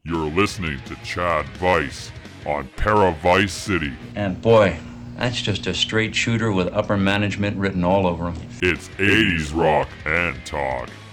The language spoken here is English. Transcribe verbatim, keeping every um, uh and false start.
You're listening to Chad Vice on Para Vice City. And boy, that's just a straight shooter with upper management written all over him. It's eighties rock and talk.